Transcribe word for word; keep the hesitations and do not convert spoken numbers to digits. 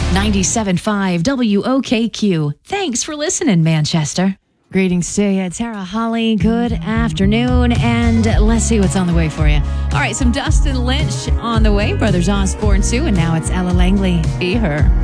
ninety-seven point five W O K Q. Thanks for listening, Manchester. Greetings to you, Tara Holly. Good afternoon, and let's see what's on the way for you. All right, some Dustin Lynch on the way, Brothers Osborne, Sue, and now it's Ella Langley. Be her.